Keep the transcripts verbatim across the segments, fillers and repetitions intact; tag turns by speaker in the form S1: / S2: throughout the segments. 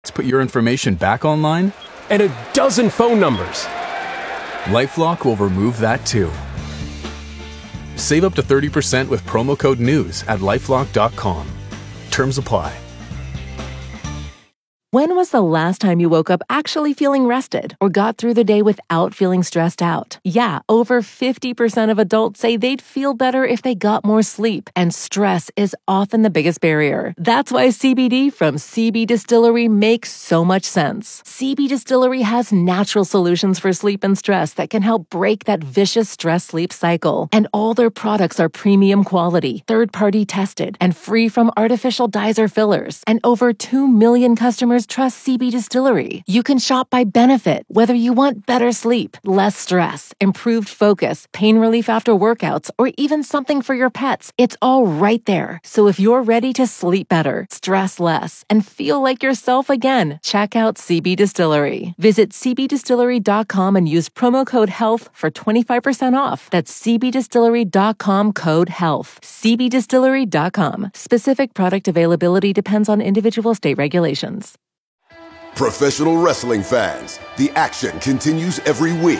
S1: Put your information back online?
S2: And a dozen phone numbers.
S1: LifeLock will remove that too. Save up to thirty percent with promo code NEWS at lifelock dot com. Terms apply.
S3: When was the last time you woke up actually feeling rested or got through the day without feeling stressed out? Yeah, over fifty percent of adults say they'd feel better if they got more sleep, and stress is often the biggest barrier. That's why C B D from C B Distillery makes so much sense. C B Distillery has natural solutions for sleep and stress that can help break that vicious stress-sleep cycle. And all their products are premium quality, third-party tested, and free from artificial dyes or fillers. And over two million customers trust C B Distillery. You can shop by benefit, whether you want better sleep, less stress, improved focus, pain relief after workouts, or even something for your pets. It's all right there. So if you're ready to sleep better, stress less, and feel like yourself again, check out C B Distillery. Visit c b distillery dot com and use promo code HEALTH for twenty-five percent off. That's c b distillery dot com code HEALTH. c b distillery dot com. Specific product availability depends on individual state regulations.
S4: Professional wrestling fans, the action continues every week.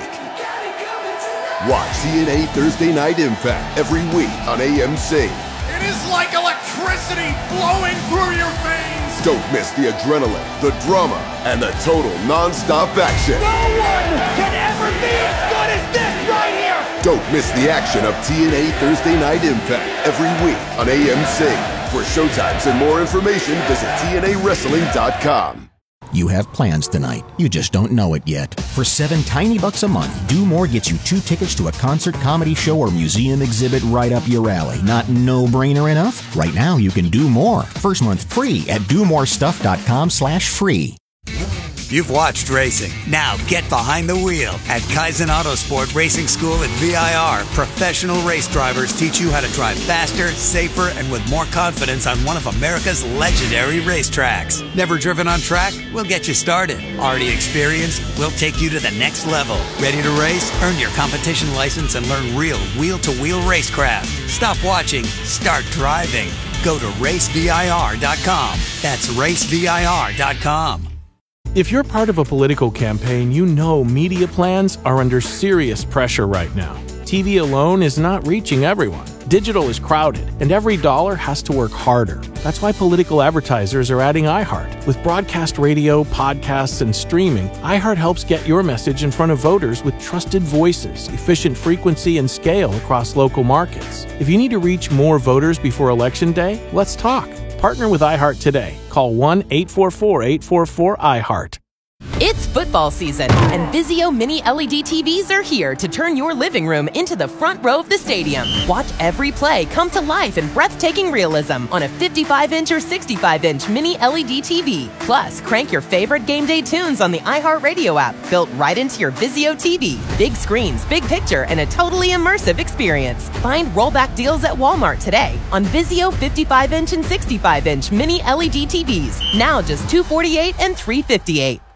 S4: Watch T N A Thursday Night Impact every week on A M C.
S5: It is like electricity flowing through your veins.
S4: Don't miss the adrenaline, the drama, and the total non-stop action.
S5: No one can ever be as good as this right here.
S4: Don't miss the action of T N A Thursday Night Impact every week on A M C. For showtimes and more information, visit T N A wrestling dot com.
S6: You have plans tonight. You just don't know it yet. For seven tiny bucks a month, Do More gets you two tickets to a concert, comedy show, or museum exhibit right up your alley. Not no-brainer enough? Right now, you can do more. First month free at do more stuff dot com slash free.
S7: You've watched racing. Now get behind the wheel. At Kaizen Autosport Racing School at V I R, professional race drivers teach you how to drive faster, safer, and with more confidence on one of America's legendary racetracks. Never driven on track? We'll get you started. Already experienced? We'll take you to the next level. Ready to race? Earn your competition license and learn real wheel-to-wheel racecraft. Stop watching. Start driving. Go to race V I R dot com. That's race V I R dot com.
S2: If you're part of a political campaign, you know media plans are under serious pressure right now. T V alone is not reaching everyone. Digital is crowded, and every dollar has to work harder. That's why political advertisers are adding iHeart. With broadcast radio, podcasts, and streaming, iHeart helps get your message in front of voters with trusted voices, efficient frequency, and scale across local markets. If you need to reach more voters before Election Day, let's talk. Partner with iHeart today. Call one eight four four, eight four four, iHeart.
S8: It's football season, and Vizio Mini L E D T Vs are here to turn your living room into the front row of the stadium. Watch every play come to life in breathtaking realism on a fifty-five inch or sixty-five inch Mini L E D T V. Plus, crank your favorite game day tunes on the iHeartRadio app, built right into your Vizio T V. Big screens, big picture, and a totally immersive experience. Find rollback deals at Walmart today on Vizio fifty-five inch and sixty-five inch Mini L E D T Vs. Now just two hundred forty-eight dollars and three hundred fifty-eight dollars.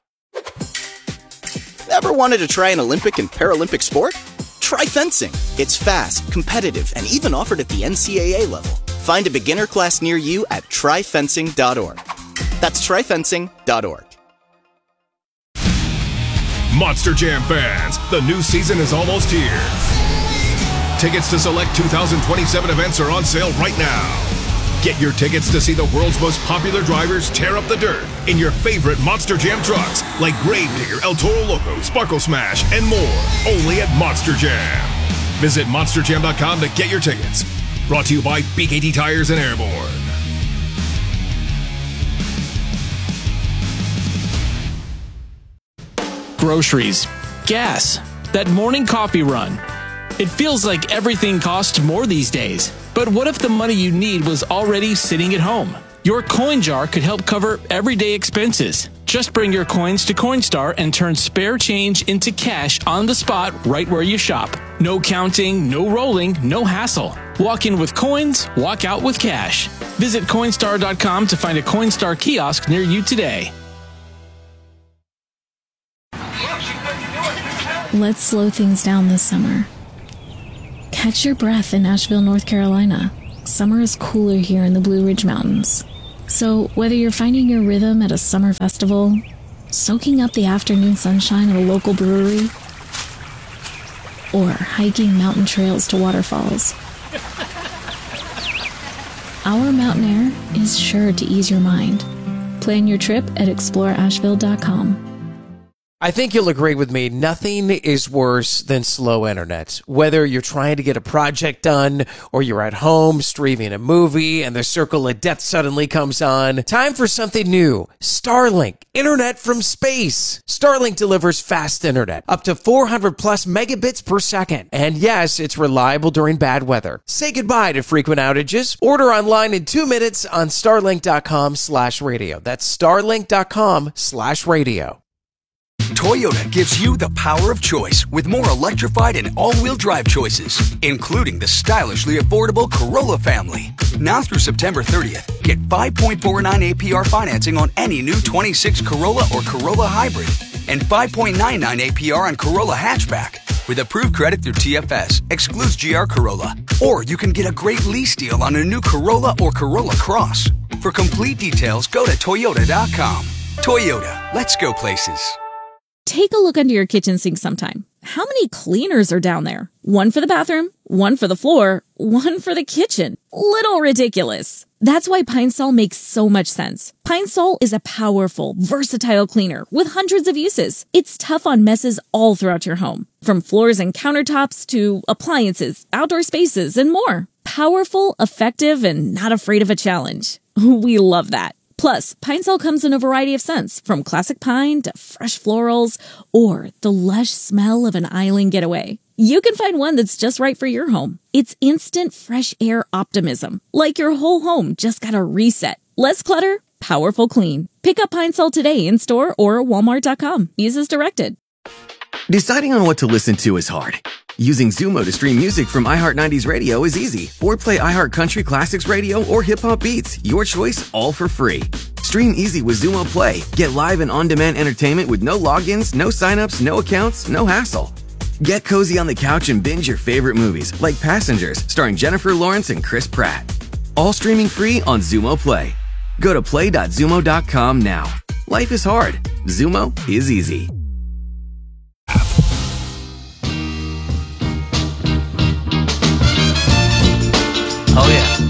S9: Ever wanted to try an Olympic and Paralympic sport? Try fencing. It's fast, competitive, and even offered at the N C double A level. Find a beginner class near you at try fencing dot org. That's try fencing dot org.
S10: Monster Jam fans, the new season is almost here. Tickets to select two thousand twenty-seven events are on sale right now. Get your tickets to see the world's most popular drivers tear up the dirt in your favorite Monster Jam trucks like Gravedigger, El Toro Loco, Sparkle Smash, and more. Only at Monster Jam. Visit monster jam dot com to get your tickets. Brought to you by B K T Tires and Airborne.
S11: Groceries, gas, that morning coffee run. It feels like everything costs more these days. But what if the money you need was already sitting at home? Your coin jar could help cover everyday expenses. Just bring your coins to Coinstar and turn spare change into cash on the spot right where you shop. No counting, no rolling, no hassle. Walk in with coins, walk out with cash. Visit Coinstar dot com to find a Coinstar kiosk near you today.
S12: Let's slow things down this summer. Catch your breath in Asheville, North Carolina. Summer is cooler here in the Blue Ridge Mountains. So whether you're finding your rhythm at a summer festival, soaking up the afternoon sunshine at a local brewery, or hiking mountain trails to waterfalls, our mountain air is sure to ease your mind. Plan your trip at explore asheville dot com.
S13: I think you'll agree with me, nothing is worse than slow internet. Whether you're trying to get a project done or you're at home streaming a movie and the circle of death suddenly comes on, time for something new. Starlink, internet from space. Starlink delivers fast internet, up to four hundred plus megabits per second. And yes, it's reliable during bad weather. Say goodbye to frequent outages. Order online in two minutes on starlink.com slash radio. That's starlink.com slash radio.
S14: Toyota gives you the power of choice with more electrified and all-wheel drive choices, including the stylishly affordable Corolla family. Now through September thirtieth, get five point four nine A P R financing on any new twenty-six Corolla or Corolla Hybrid and five point nine nine A P R on Corolla Hatchback. With approved credit through T F S, excludes G R Corolla. Or you can get a great lease deal on a new Corolla or Corolla Cross. For complete details, go to toyota dot com. Toyota, let's go places.
S15: Take a look under your kitchen sink sometime. How many cleaners are down there? One for the bathroom, one for the floor, one for the kitchen. Little ridiculous. That's why Pine Sol makes so much sense. Pine Sol is a powerful, versatile cleaner with hundreds of uses. It's tough on messes all throughout your home, from floors and countertops to appliances, outdoor spaces, and more. Powerful, effective, and not afraid of a challenge. We love that. Plus, Pine Sol comes in a variety of scents, from classic pine to fresh florals, or the lush smell of an island getaway. You can find one that's just right for your home. It's instant fresh air optimism, like your whole home just got a reset. Less clutter, powerful clean. Pick up Pine Sol today in store or walmart dot com. Use as directed.
S16: Deciding on what to listen to is hard. Using Zumo to stream music from iHeart nineties Radio is easy. Or play iHeart Country Classics Radio or Hip Hop Beats. Your choice, all for free. Stream easy with Zumo Play. Get live and on-demand entertainment with no logins, no signups, no accounts, no hassle. Get cozy on the couch and binge your favorite movies, like Passengers, starring Jennifer Lawrence and Chris Pratt. All streaming free on Zumo Play. Go to play dot zumo dot com now. Life is hard. Zumo is easy.
S17: Oh,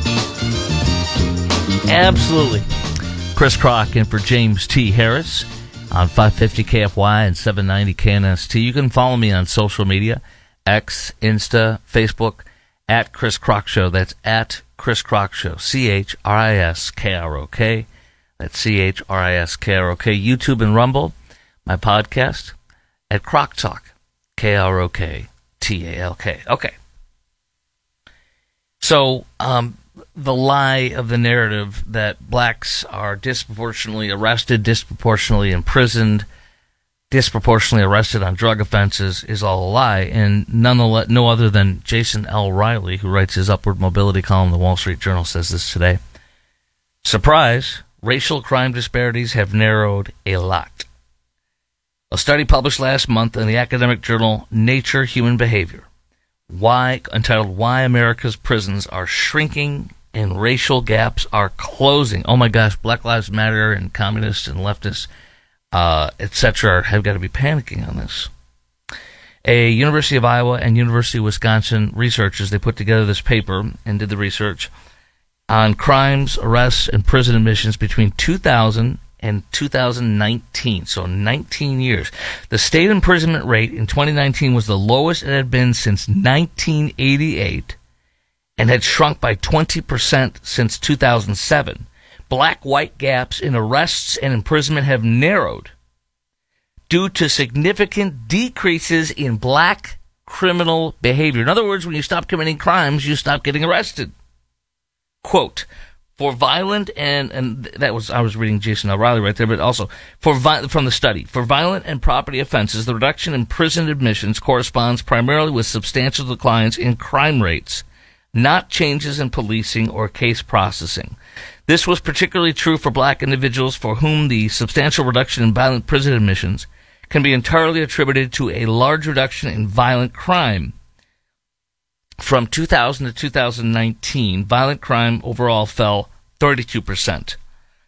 S17: yeah. Absolutely. Chris Crock in for James T. Harris on five fifty K F Y and seven ninety K N S T. You can follow me on social media, X, Insta, Facebook, at Chris Crock Show. That's at Chris Crock Show. C H R I S K R O K. That's C H R I S K R O K. YouTube and Rumble, my podcast, at Crock Talk. K R O K T A L K. Okay. So, um, the lie of the narrative that blacks are disproportionately arrested, disproportionately imprisoned, disproportionately arrested on drug offenses is all a lie, and nonetheless, no other than Jason L. Riley, who writes his Upward Mobility column in the Wall Street Journal, says this today. Surprise, racial crime disparities have narrowed a lot. A study published last month in the academic journal Nature Human Behavior, why entitled Why America's Prisons Are Shrinking and Racial Gaps Are Closing. Oh my gosh, Black Lives Matter and communists and leftists, uh, et cetera have got to be panicking on this. A University of Iowa and University of Wisconsin researchers, they put together this paper and did the research on crimes, arrests, and prison admissions between two thousand and two thousand nineteen, so nineteen years. The state imprisonment rate in twenty nineteen was the lowest it had been since nineteen eighty-eight and had shrunk by twenty percent since two thousand seven. Black-white gaps in arrests and imprisonment have narrowed due to significant decreases in black criminal behavior. In other words, when you stop committing crimes, you stop getting arrested. Quote, for violent and, and that was, I was reading Jason O'Reilly right there, but also for vi- from the study, for violent and property offenses, the reduction in prison admissions corresponds primarily with substantial declines in crime rates, not changes in policing or case processing. This was particularly true for black individuals for whom the substantial reduction in violent prison admissions can be entirely attributed to a large reduction in violent crime. From two thousand to two thousand nineteen, violent crime overall fell thirty-two percent.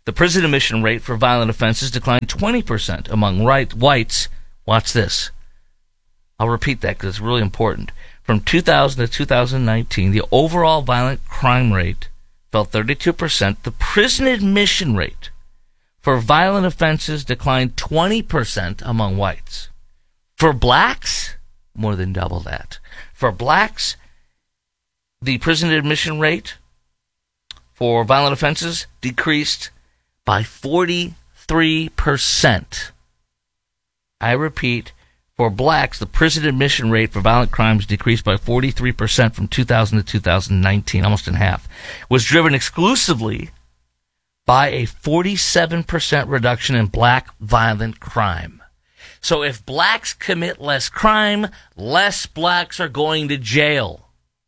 S17: The prison admission rate for violent offenses declined twenty percent among right, whites. Watch this. I'll repeat that because it's really important. From two thousand to two thousand nineteen, the overall violent crime rate fell thirty-two percent. The prison admission rate for violent offenses declined twenty percent among whites. For blacks, more than double that. For blacks, the prison admission rate for violent offenses decreased by forty-three percent. I repeat, for blacks, the prison admission rate for violent crimes decreased by forty-three percent from two thousand to two thousand nineteen, almost in half. Was driven exclusively by a forty-seven percent reduction in black violent crime. So if blacks commit less crime, less blacks are going to jail.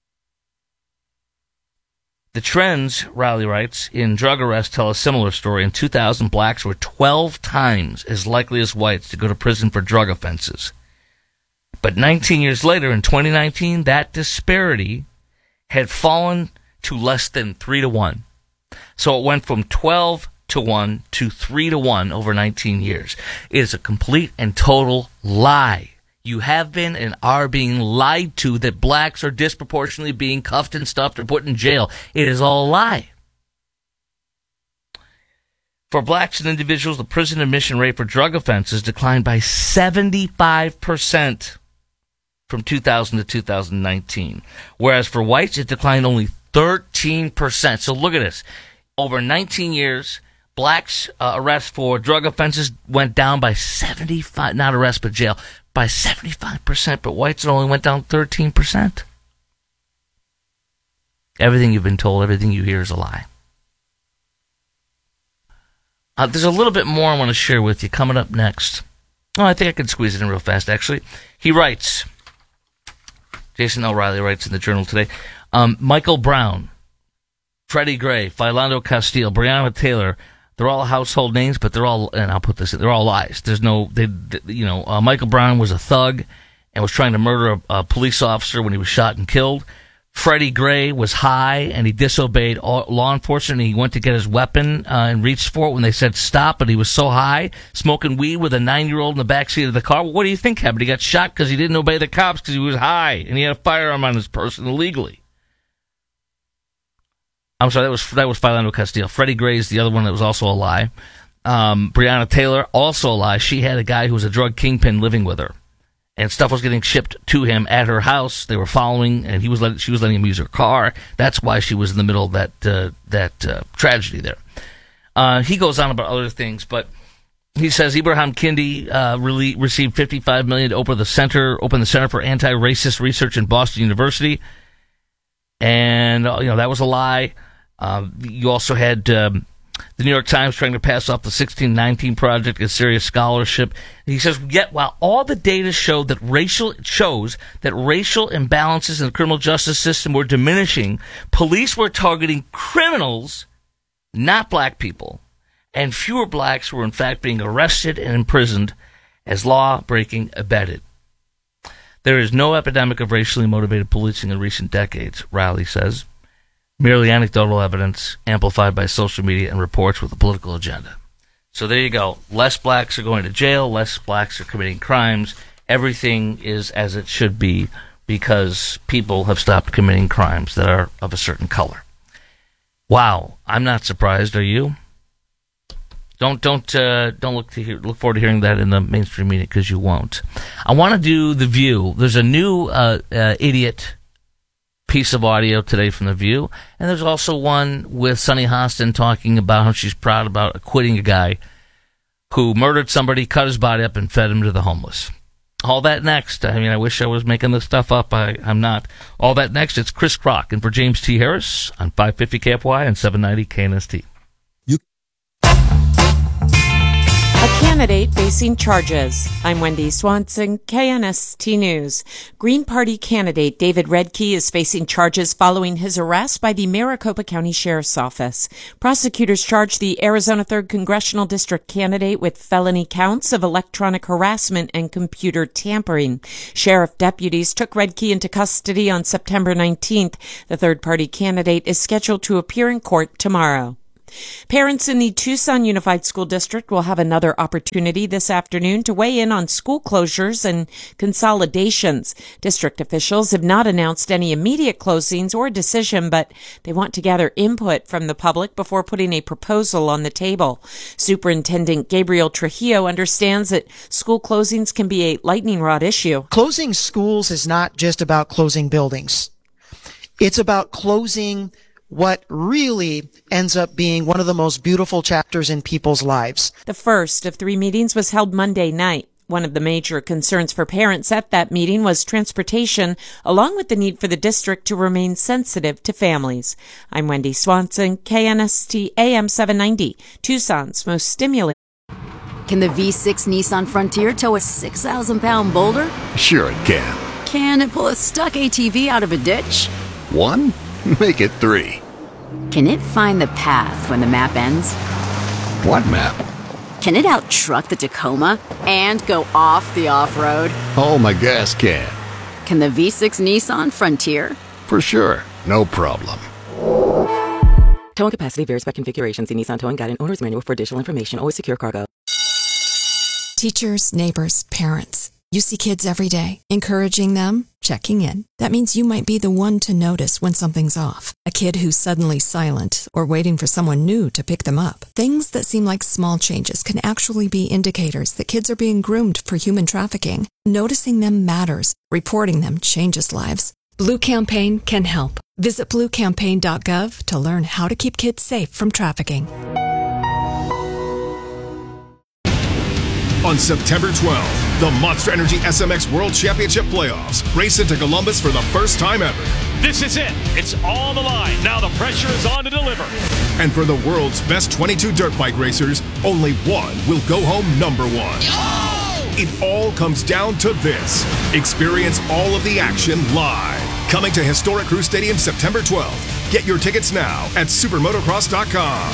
S17: The trends, Riley writes, in drug arrests tell a similar story. In two thousand, blacks were twelve times as likely as whites to go to prison for drug offenses. But nineteen years later, in twenty nineteen, that disparity had fallen to less than three to one. So it went from twelve to one to three to one over nineteen years. It is a complete and total lie. You have been and are being lied to that blacks are disproportionately being cuffed and stuffed or put in jail. It is all a lie. For blacks and individuals, the prison admission rate for drug offenses declined by seventy-five percent from two thousand to two thousand nineteen. Whereas for whites, it declined only thirteen percent. So look at this. Over nineteen years, blacks' uh, arrests for drug offenses went down by seventy-five, not arrest but jail, by seventy-five percent, but whites only went down thirteen percent. Everything you've been told, everything you hear is a lie. Uh, there's a little bit more I want to share with you coming up next. Oh, I think I can squeeze it in real fast, actually. He writes, Jason L. Riley writes in the Journal today, um, Michael Brown, Freddie Gray, Philando Castile, Breonna Taylor, they're all household names, but they're all, and I'll put this in, they're all lies. There's no, they, they, you know, uh, Michael Brown was a thug and was trying to murder a, a police officer when he was shot and killed. Freddie Gray was high and he disobeyed all, law enforcement. And he went to get his weapon uh, and reached for it when they said stop, but he was so high, smoking weed with a nine-year-old in the backseat of the car. Well, what do you think happened? He got shot because he didn't obey the cops because he was high and he had a firearm on his person illegally. I'm sorry, that was that was Philando Castile. Freddie Gray is the other one that was also a lie. Um, Breonna Taylor, also a lie. She had a guy who was a drug kingpin living with her, and stuff was getting shipped to him at her house. They were following, and he was let, she was letting him use her car. That's why she was in the middle of that uh, that uh, tragedy there. Uh, he goes on about other things, but he says Ibrahim Kendi uh, really received fifty-five million dollars to open the center, open the Center for Anti-Racist Research in Boston University, and uh, you know that was a lie. Uh, you also had um, the New York Times trying to pass off the sixteen nineteen Project as serious scholarship. He says, yet while all the data showed that racial shows that racial imbalances in the criminal justice system were diminishing, police were targeting criminals, not black people, and fewer blacks were in fact being arrested and imprisoned as law-breaking abetted. There is no epidemic of racially motivated policing in recent decades, Riley says. Merely anecdotal evidence amplified by social media and reports with a political agenda. So there you go. Less blacks are going to jail. Less blacks are committing crimes. Everything is as it should be because people have stopped committing crimes that are of a certain color. Wow, I'm not surprised. Are you? Don't don't uh, don't look to hear, look forward to hearing that in the mainstream media because you won't. I want to do The View. There's a new uh, uh, idiot piece of audio today from The View, and there's also one with Sunny Hostin talking about how she's proud about acquitting a guy who murdered somebody, cut his body up, and fed him to the homeless. All that next. I mean, I wish I was making this stuff up. I, I'm not. All that next. It's Chris Crock, and for James T. Harris on five fifty K F Y and seven ninety K N S T.
S18: A candidate facing charges. I'm Wendy Swanson, K N S T News. Green Party candidate David Redke is facing charges following his arrest by the Maricopa County Sheriff's Office. Prosecutors charged the Arizona third Congressional District candidate with felony counts of electronic harassment and computer tampering. Sheriff deputies took Redke into custody on September nineteenth. The third party candidate is scheduled to appear in court tomorrow. Parents in the Tucson Unified School District will have another opportunity this afternoon to weigh in on school closures and consolidations. District officials have not announced any immediate closings or decision, but they want to gather input from the public before putting a proposal on the table. Superintendent Gabriel Trujillo understands that school closings can be a lightning rod issue.
S19: Closing schools is not just about closing buildings. It's about closing what really ends up being one of the most beautiful chapters in people's lives.
S18: The first of three meetings was held Monday night. One of the major concerns for parents at that meeting was transportation, along with the need for the district to remain sensitive to families. I'm Wendy Swanson, K N S T A M seven ninety, Tucson's most stimulating.
S20: Can the V six Nissan Frontier tow a six thousand pound boulder?
S21: Sure it can.
S20: Can it pull a stuck A T V out of a ditch?
S21: One? Make it three.
S20: Can it find the path when the map ends?
S21: What map?
S20: Can it out-truck the Tacoma and go off the off-road?
S21: Oh, my gas can.
S20: Can the V six Nissan Frontier?
S21: For sure. No problem.
S22: Towing capacity varies by configuration. See Nissan Towing Guide and Owner's Manual for additional information. Always secure cargo.
S23: Teachers, neighbors, parents. You see kids every day. Encouraging them, checking in. That means you might be the one to notice when something's off. A kid who's suddenly silent or waiting for someone new to pick them up. Things that seem like small changes can actually be indicators that kids are being groomed for human trafficking. Noticing them matters. Reporting them changes lives. Blue Campaign can help. Visit blue campaign dot gov to learn how to keep kids safe from trafficking.
S10: On September twelfth, the Monster Energy S M X World Championship Playoffs race into Columbus for the first time ever.
S24: This is it. It's on the line. Now the pressure is on to deliver.
S10: And for the world's best twenty-two dirt bike racers, only one will go home number one. Oh! It all comes down to this. Experience all of the action live. Coming to Historic Crew Stadium September twelfth. Get your tickets now at supermotocross dot com.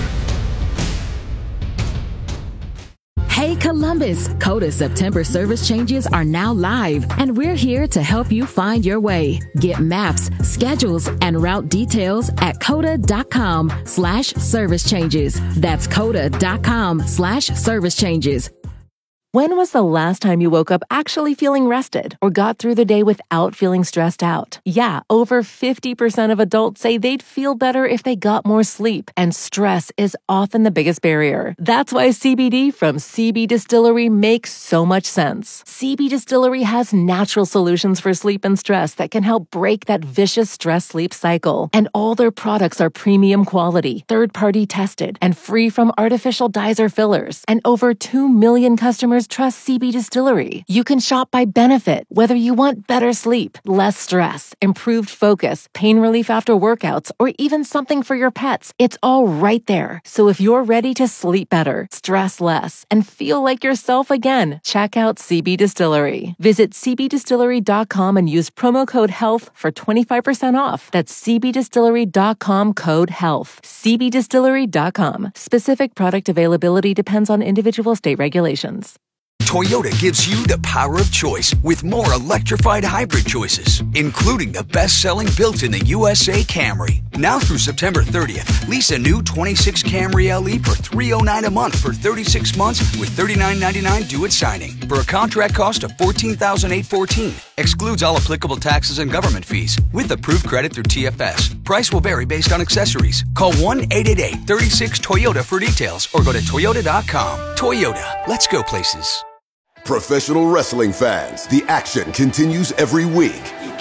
S25: Hey Columbus, COTA September service changes are now live, and we're here to help you find your way. Get maps, schedules, and route details at COTA dot com slash service changes. That's COTA dot com slash service changes.
S3: When was the last time you woke up actually feeling rested or got through the day without feeling stressed out? Yeah, over fifty percent of adults say they'd feel better if they got more sleep, and stress is often the biggest barrier. That's why C B D from C B Distillery makes so much sense. C B Distillery has natural solutions for sleep and stress that can help break that vicious stress-sleep cycle. And all their products are premium quality, third-party tested, and free from artificial dyes or fillers. And over two million customers trust C B Distillery. You can shop by benefit, whether you want better sleep, less stress, improved focus, pain relief after workouts, or even something for your pets. It's all right there. So if you're ready to sleep better, stress less, and feel like yourself again, check out C B Distillery. Visit c b distillery dot com and use promo code HEALTH for twenty-five percent off. That's c b distillery dot com code HEALTH. c b distillery dot com. Specific product availability depends on individual state regulations.
S14: Toyota gives you the power of choice with more electrified hybrid choices, including the best-selling built in the U S A Camry. Now through September thirtieth, lease a new twenty-six Camry L E for three hundred nine dollars a month for thirty-six months with thirty-nine ninety-nine due at signing for a contract cost of fourteen thousand eight hundred fourteen dollars. Excludes all applicable taxes and government fees with approved credit through T F S. Price will vary based on accessories. Call one eight eight eight, three six, Toyota for details or go to toyota dot com. Toyota, let's go places.
S4: Professional wrestling fans, the action continues every week.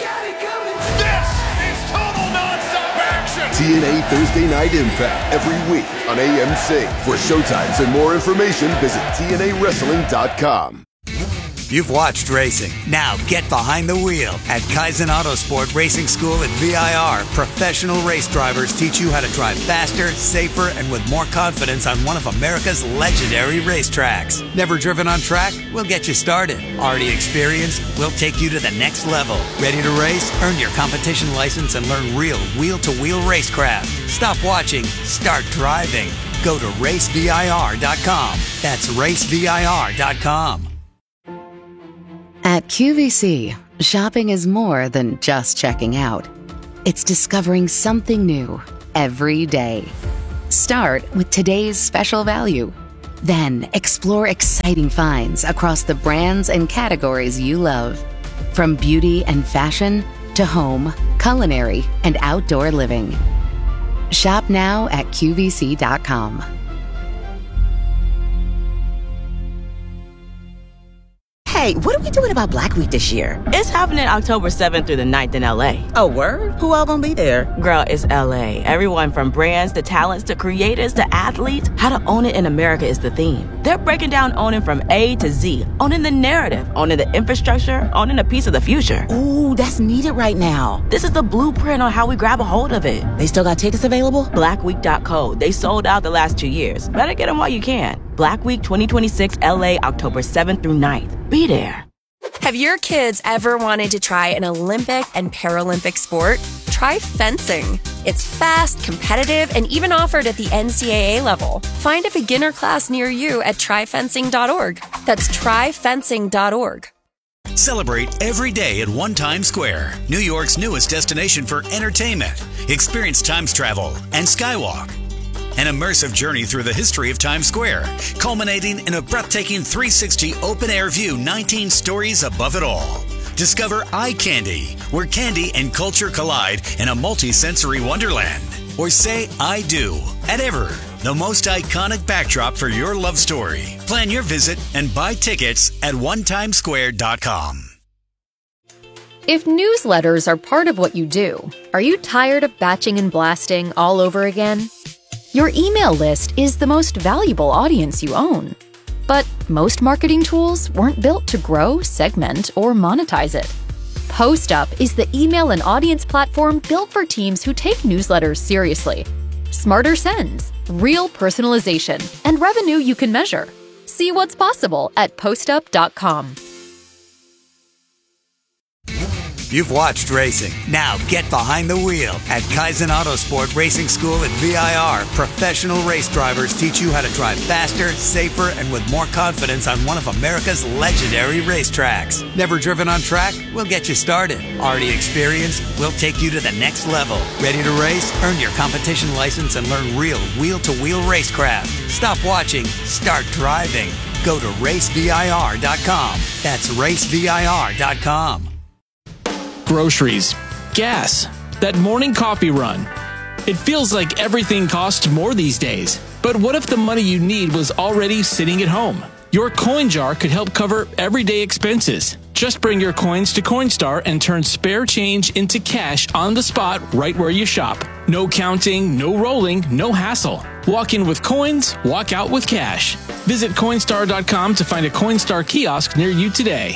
S5: This is total nonstop action!
S4: T N A Thursday Night Impact every week on A M C. For showtimes and more information, visit T N A wrestling dot com.
S7: You've watched racing. Now get behind the wheel. At Kaizen Autosport Racing School at V I R, professional race drivers teach you how to drive faster, safer, and with more confidence on one of America's legendary racetracks. Never driven on track? We'll get you started. Already experienced? We'll take you to the next level. Ready to race? Earn your competition license and learn real wheel-to-wheel racecraft. Stop watching. Start driving. Go to race V I R dot com. That's race V I R dot com.
S26: At Q V C, shopping is more than just checking out. It's discovering something new every day. Start with today's special value. Then explore exciting finds across the brands and categories you love. From beauty and fashion to home, culinary, and outdoor living. Shop now at Q V C dot com.
S1: Hey, what are we doing about Black Week this year?
S2: It's happening October seventh through the ninth in L A.
S1: Oh, word? Who all gonna be there?
S2: Girl, it's L A. Everyone from brands to talents to creators to athletes. How to own it in America is the theme. They're breaking down owning from A to Z. Owning the narrative, owning the infrastructure, owning a piece of the future.
S1: Ooh, that's needed right now.
S2: This is the blueprint on how we grab a hold of it.
S1: They still got tickets available?
S2: black week dot co. They sold out the last two years. Better get them while you can. Black Week twenty twenty-six L A, October seventh through ninth. Be there.
S6: Have your kids ever wanted to try an Olympic and Paralympic sport? Try fencing. It's fast, competitive, and even offered at the N C double A level. Find a beginner class near you at try fencing dot org. That's try fencing dot org.
S8: Celebrate every day at One Times Square, New York's newest destination for entertainment. Experience Times travel and Skywalk. An immersive journey through the history of Times Square, culminating in a breathtaking three sixty open-air view, nineteen stories above it all. Discover Eye Candy, where candy and culture collide in a multi-sensory wonderland. Or say I do at Ever, the most iconic backdrop for your love story. Plan your visit and buy tickets at one times square dot com.
S9: If newsletters are part of what you do, are you tired of batching and blasting all over again? Your email list is the most valuable audience you own. But most marketing tools weren't built to grow, segment, or monetize it. PostUp is the email and audience platform built for teams who take newsletters seriously. Smarter sends, real personalization, and revenue you can measure. See what's possible at post up dot com.
S7: You've watched racing. Now get behind the wheel at Kaizen Autosport Racing School at V I R. Professional race drivers teach you how to drive faster, safer, and with more confidence on one of America's legendary racetracks. Never driven on track? We'll get you started. Already experienced? We'll take you to the next level. Ready to race? Earn your competition license and learn real wheel-to-wheel racecraft. Stop watching. Start driving. Go to race V I R dot com. That's race V I R dot com.
S11: Groceries, gas, that morning coffee run. It feels like everything costs more these days. But what if the money you need was already sitting at home? Your coin jar could help cover everyday expenses. Just bring your coins to Coinstar and turn spare change into cash on the spot right where you shop. No counting, no rolling, no hassle. Walk in with coins, walk out with cash. Visit Coinstar dot com to find a Coinstar kiosk near you today.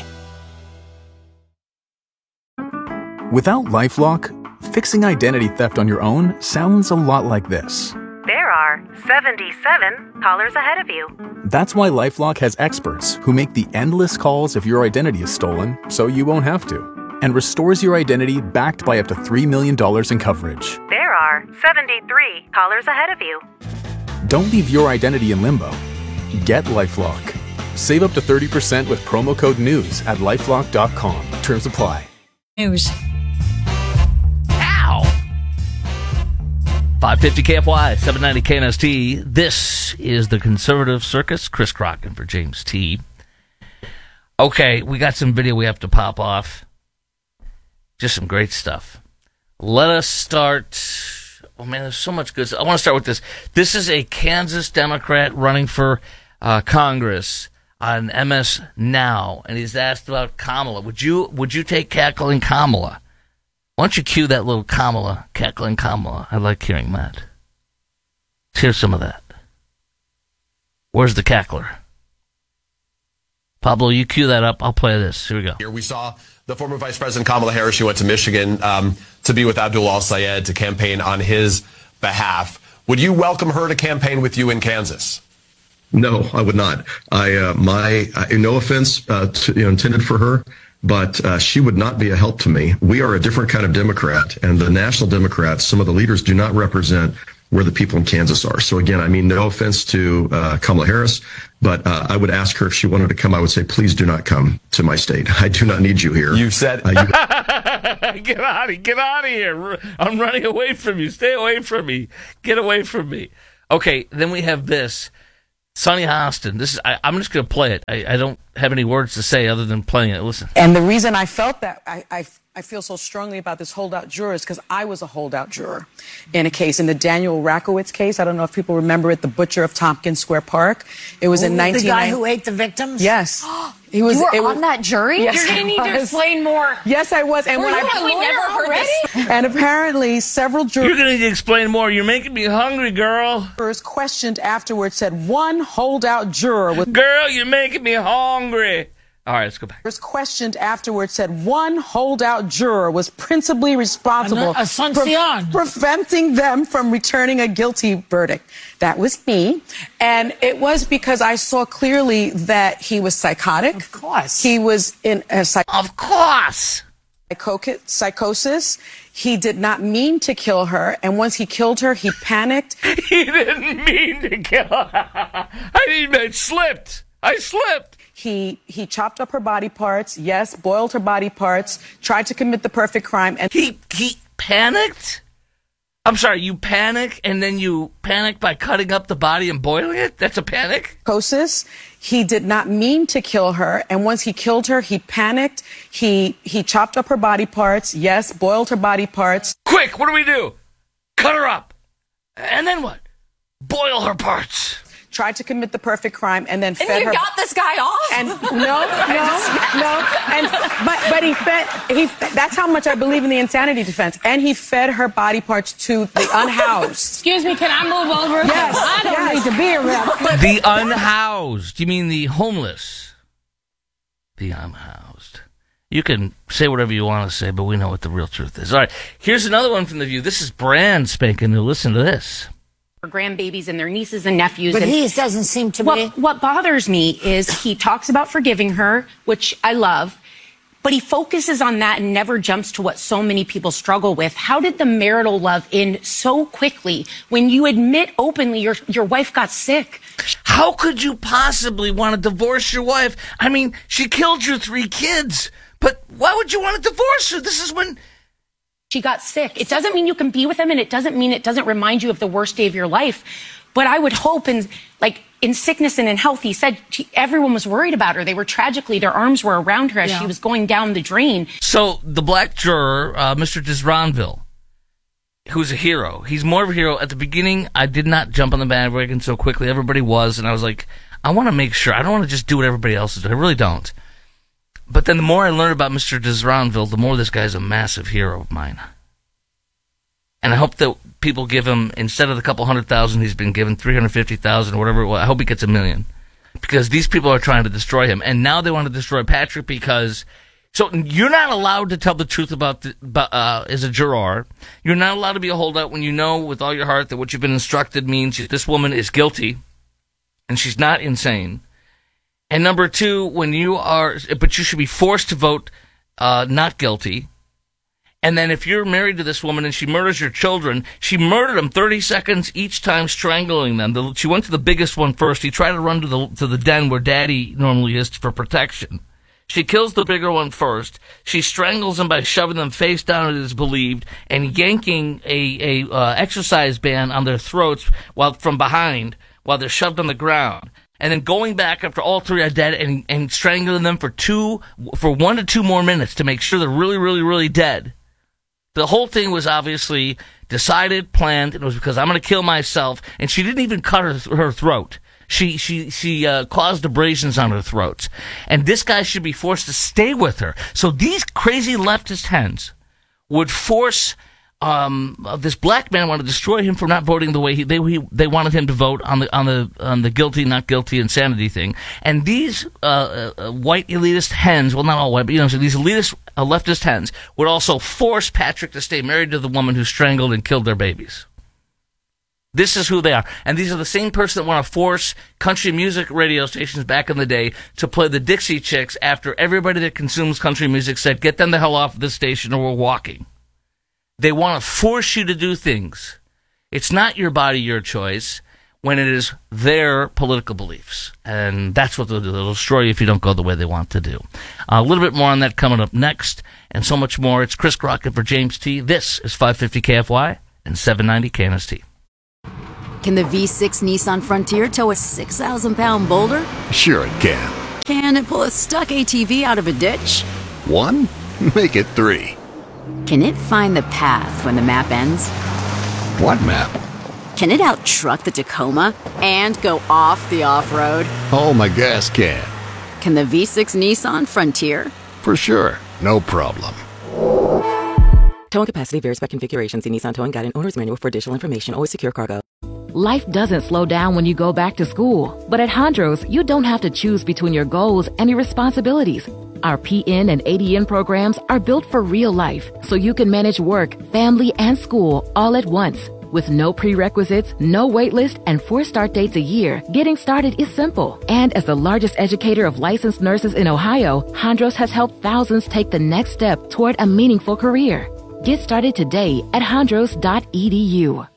S27: Without LifeLock, fixing identity theft on your own sounds a lot like this.
S28: There are seventy-seven callers ahead of you.
S27: That's why LifeLock has experts who make the endless calls if your identity is stolen, so you won't have to, and restores your identity backed by up to three million dollars in coverage.
S28: There are seventy-three callers ahead of you.
S27: Don't leave your identity in limbo. Get LifeLock. Save up to thirty percent with promo code NEWS at lifelock dot com. Terms apply.
S15: News.
S17: five fifty K F Y, seven ninety K N S T. This is the Conservative Circus. Chris Crocken for James T. Okay, we got some video we have to pop off. Just some great stuff. Let us start. Oh, man, there's so much good stuff. I want to start with this. This is a Kansas Democrat running for uh, Congress on M S Now, and he's asked about Kamala. Would you, would you take cackling Kamala? Why don't you cue that little Kamala, cackling Kamala? I like hearing that. Let's hear some of that. Where's the cackler? Pablo, you cue that up. I'll play this. Here we go.
S29: Here we saw the former Vice President Kamala Harris. She went to Michigan um, to be with Abdul al-Sayed to campaign on his behalf. Would you welcome her to campaign with you in Kansas?
S30: No, I would not. I uh, my uh, no offense uh, to, you know, intended for her. But uh, she would not be a help to me. We are a different kind of Democrat, and the National Democrats, some of the leaders do not represent where the people in Kansas are. So again, I mean, no offense to uh, Kamala Harris, but uh, I would ask her if she wanted to come. I would say, please do not come to my state. I do not need you here.
S29: You've said,
S30: uh, you-
S17: get out of get out of here! I'm running away from you. Stay away from me. Get away from me. Okay, then we have this. Sonny Hostin. This is. I, I'm just going to play it. I, I don't have any words to say other than playing it. Listen.
S12: And the reason I felt that, I, I, I feel so strongly about this holdout juror is because I was a holdout juror in a case, in the Daniel Rakowitz case. I don't know if people remember it, the butcher of Tompkins Square Park. It was
S13: Ooh,
S12: in nineteen...
S13: The guy who ate the victims?
S12: Yes. He was,
S13: you were
S12: it was,
S13: on that jury?
S12: Yes,
S13: You're going to need to explain more.
S12: Yes, I was. And
S13: were
S12: when
S13: you
S12: I
S13: a lawyer never heard already? This.
S12: And apparently several jurors...
S17: You're going to need to explain more. You're making me hungry, girl.
S12: Jurors questioned afterwards said one holdout juror was...
S17: Girl, you're making me hungry. All right, let's go back.
S12: Jurors questioned afterwards said one holdout juror was principally responsible for pre- preventing them from returning a guilty verdict. That was me. And it was because I saw clearly that he was psychotic.
S13: Of course.
S12: He was in a psych-
S17: Of course.
S12: Psycho- psychosis. He did not mean to kill her. And once he killed her, he panicked.
S17: He didn't mean to kill her. I didn't, I slipped. I slipped.
S12: He he chopped up her body parts, yes, boiled her body parts, tried to commit the perfect crime, and
S17: he he panicked? I'm sorry, you panic and then you panic by cutting up the body and boiling it? That's a panic?
S12: Psychosis. He did not mean to kill her, and once he killed her, he panicked. He he chopped up her body parts, yes, boiled her body parts.
S17: Quick, what do we do? Cut her up. And then what? Boil her parts.
S12: Tried to commit the perfect crime and then fed
S13: and you
S12: her.
S13: got this guy off?
S12: And no, no, no. And but but he fed he. That's how much I believe in the insanity defense. And he fed her body parts to the unhoused.
S13: Excuse me, can I move over?
S12: Yes,
S13: I don't
S12: yes.
S13: need to be around.
S17: The unhoused. You mean the homeless? The unhoused. You can say whatever you want to say, but we know what the real truth is. All right, here's another one from The View. This is brand spanking new. Listen to this.
S16: Grandbabies and their nieces and nephews.
S13: But
S16: and
S13: he doesn't seem to
S16: what,
S13: be.
S16: What bothers me is he talks about forgiving her, which I love, but he focuses on that and never jumps to what so many people struggle with. How did the marital love end so quickly when you admit openly your, your wife got sick?
S17: How could you possibly want to divorce your wife? I mean, she killed your three kids, but why would you want to divorce her? This is when...
S16: She got sick. It doesn't mean you can be with him, and it doesn't mean it doesn't remind you of the worst day of your life. But I would hope, in like in sickness and in health, he said she, everyone was worried about her. They were tragically, their arms were around her as
S13: yeah.
S16: she was going down the drain.
S17: So the black juror, uh, Mister Disronville, who's a hero. He's more of a hero. At the beginning, I did not jump on the bandwagon so quickly. Everybody was, and I was like, I want to make sure. I don't want to just do what everybody else is doing. I really don't. But then the more I learn about Mister Disronville, the more this guy's a massive hero of mine. And I hope that people give him, instead of the couple hundred thousand he's been given, three hundred fifty thousand or whatever it was, I hope he gets a million. Because these people are trying to destroy him. And now they want to destroy Patrick because... So you're not allowed to tell the truth about, the, uh, as a juror. You're not allowed to be a holdout when you know with all your heart that what you've been instructed means this woman is guilty. And she's not insane. And number two, when you are, but you should be forced to vote uh, not guilty. And then if you're married to this woman and she murders your children, she murdered them thirty seconds each time, strangling them. The, she went to the biggest one first. He tried to run to the to the den where Daddy normally is for protection. She kills the bigger one first. She strangles him by shoving them face down, it is believed, and yanking a a uh, exercise band on their throats while from behind while they're shoved on the ground. And then going back after all three are dead and, and strangling them for two, for one to two more minutes to make sure they're really, really, really dead. The whole thing was obviously decided, planned, and it was because I'm going to kill myself. And she didn't even cut her, her throat. She she she uh, caused abrasions on her throat. And this guy should be forced to stay with her. So these crazy leftist hens would force... Um, uh, this black man wanted to destroy him for not voting the way he they he, they wanted him to vote on the on the on the guilty not guilty insanity thing. And these uh, uh, white elitist hens, well, not all white, but you know, so these elitist uh, leftist hens would also force Patrick to stay married to the woman who strangled and killed their babies. This is who they are, and these are the same person that want to force country music radio stations back in the day to play the Dixie Chicks after everybody that consumes country music said, "Get them the hell off of this station, or we're walking." They want to force you to do things. It's not your body, your choice, when it is their political beliefs. And that's what they'll do. They'll destroy you if you don't go the way they want to do. Uh, a little bit more on that coming up next, and so much more. It's Chris Crockett for James T. This is five fifty K F Y and seven ninety K N S T.
S3: Can the V six Nissan Frontier tow a six thousand pound boulder?
S10: Sure it can.
S3: Can it pull a stuck A T V out of a ditch?
S10: One? Make it three.
S3: Can it find the path when the map ends?
S10: What map?
S3: Can it out-truck the Tacoma and go off the off-road?
S10: Oh, my gas can.
S3: Can the V six Nissan Frontier?
S10: For sure. No problem.
S1: Towing capacity varies by configuration. See Nissan Towing Guide and Owner's Manual for additional information. Always secure cargo.
S18: Life doesn't slow down when you go back to school. But at Hondros, you don't have to choose between your goals and your responsibilities. Our P N and A D N programs are built for real life, so you can manage work, family, and school all at once. With no prerequisites, no wait list, and four start dates a year, getting started is simple. And as the largest educator of licensed nurses in Ohio, Hondros has helped thousands take the next step toward a meaningful career. Get started today at hondros dot e d u.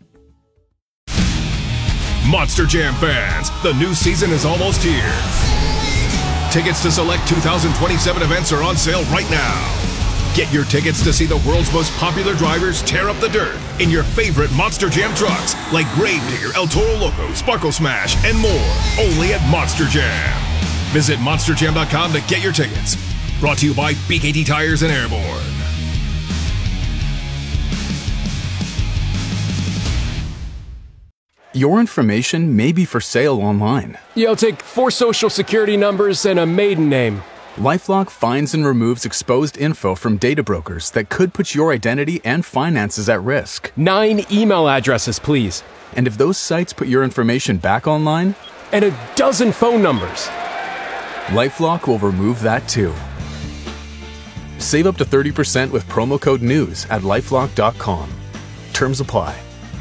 S19: Monster Jam fans, the new season is almost here. Tickets to select two thousand twenty-seven events are on sale right now. Get your tickets to see the world's most popular drivers tear up the dirt in your favorite Monster Jam trucks like Gravedigger, El Toro Loco, Sparkle Smash, and more, only at Monster Jam. Visit monster jam dot com to get your tickets. Brought to you by B K T Tires and Airborne.
S27: Your information may be for sale online.
S20: You'll take four social security numbers and a maiden name.
S27: LifeLock finds and removes exposed info from data brokers that could put your identity and finances at risk.
S20: Nine email addresses, please.
S27: And if those sites put your information back online?
S20: And a dozen phone numbers.
S27: LifeLock will remove that too. Save up to thirty percent with promo code NEWS at lifelock dot com. Terms apply.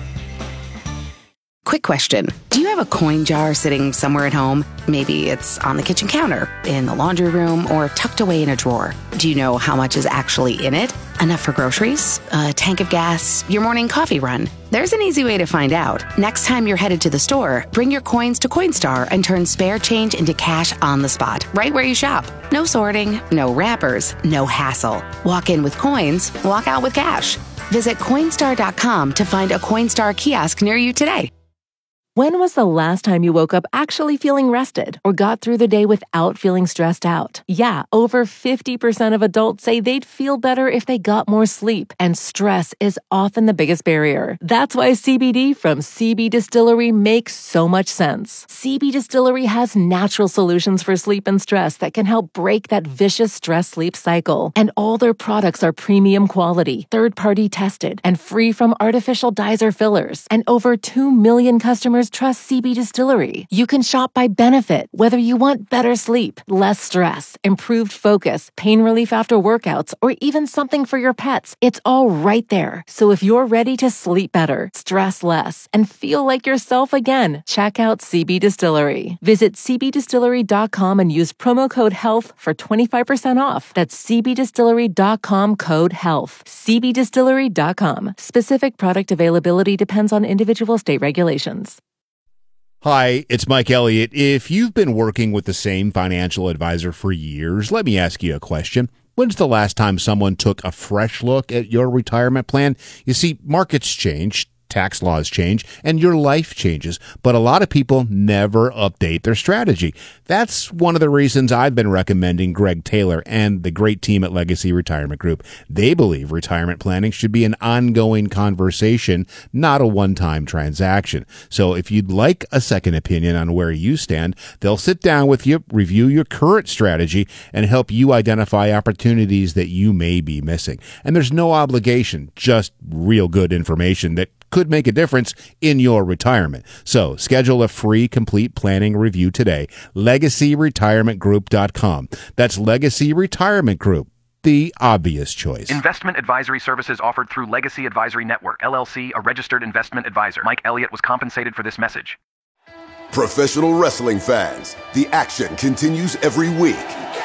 S26: Quick question. Do you have a coin jar sitting somewhere at home? Maybe it's on the kitchen counter, in the laundry room, or tucked away in a drawer. Do you know how much is actually in it? Enough for groceries? A tank of gas? Your morning coffee run? There's an easy way to find out. Next time you're headed to the store, bring your coins to Coinstar and turn spare change into cash on the spot, right where you shop. No sorting, no wrappers, no hassle. Walk in with coins, walk out with cash. Visit Coinstar dot com to find a Coinstar kiosk near you today.
S21: When was the last time you woke up actually feeling rested or got through the day without feeling stressed out? Yeah, over fifty percent of adults say they'd feel better if they got more sleep, and stress is often the biggest barrier. That's why C B D from C B Distillery makes so much sense. C B Distillery has natural solutions for sleep and stress that can help break that vicious stress-sleep cycle. And all their products are premium quality, third-party tested, and free from artificial dyes or fillers. And over two million customers trust C B Distillery. You can shop by benefit, whether you want better sleep, less stress, improved focus, pain relief after workouts, or even something for your pets. It's all right there. So if you're ready to sleep better, stress less, and feel like yourself again, check out C B Distillery. Visit c b distillery dot com and use promo code HEALTH for twenty-five percent off. That's c b distillery dot com code HEALTH. c b distillery dot com. Specific product availability depends on individual state regulations.
S22: Hi, it's Mike Elliott. If you've been working with the same financial advisor for years, let me ask you a question. When's the last time someone took a fresh look at your retirement plan? You see, markets change, tax laws change, and your life changes, but a lot of people never update their strategy. That's one of the reasons I've been recommending Greg Taylor and the great team at Legacy Retirement Group. They believe retirement planning should be an ongoing conversation, not a one-time transaction. So if you'd like a second opinion on where you stand, they'll sit down with you, review your current strategy, and help you identify opportunities that you may be missing. And there's no obligation, just real good information that could make a difference in your retirement. So schedule a free complete planning review today. legacy retirement group dot com. That's Legacy Retirement Group, the obvious choice.
S23: Investment advisory services offered through Legacy Advisory Network, L L C, a registered investment advisor. Mike Elliott was compensated for this message.
S4: Professional wrestling fans, the action continues every week.